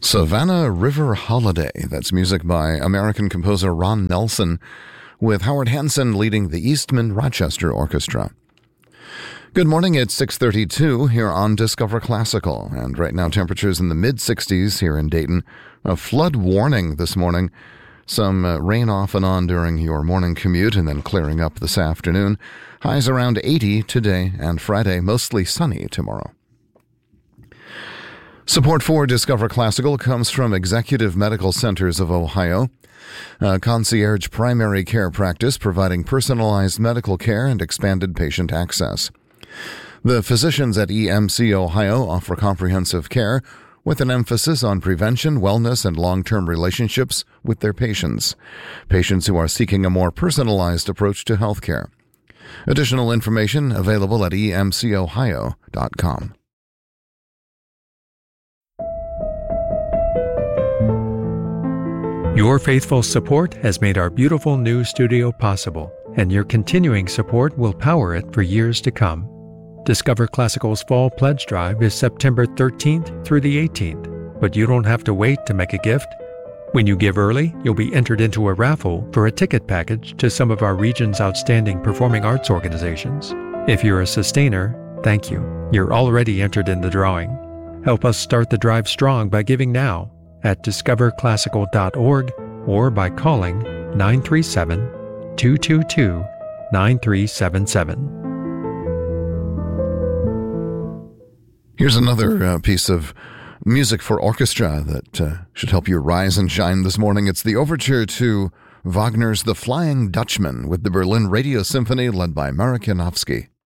Savannah River Holiday. That's music by American composer Ron Nelson, with Howard Hansen leading the Eastman Rochester Orchestra. Good morning, it's 6:32 here on Discover Classical, and right now temperatures in the mid-60s here in Dayton. A flood warning this morning. Some rain off and on during your morning commute and then clearing up this afternoon. Highs around 80 today and Friday, mostly sunny tomorrow. Support for Discover Classical comes from Executive Medical Centers of Ohio, a concierge primary care practice providing personalized medical care and expanded patient access. The physicians at EMC Ohio offer comprehensive care with an emphasis on prevention, wellness, and long-term relationships with their patients who are seeking a more personalized approach to healthcare. Additional information available at emcohio.com. Your faithful support has made our beautiful new studio possible, and your continuing support will power it for years to come. Discover Classical's Fall Pledge Drive is September 13th through the 18th, but you don't have to wait to make a gift. When you give early, you'll be entered into a raffle for a ticket package to some of our region's outstanding performing arts organizations. If you're a sustainer, thank you. You're already entered in the drawing. Help us start the drive strong by giving now at discoverclassical.org or by calling 937-222-9377. Here's another piece of music for orchestra that should help you rise and shine this morning. It's the overture to Wagner's The Flying Dutchman with the Berlin Radio Symphony led by Marek Janowski.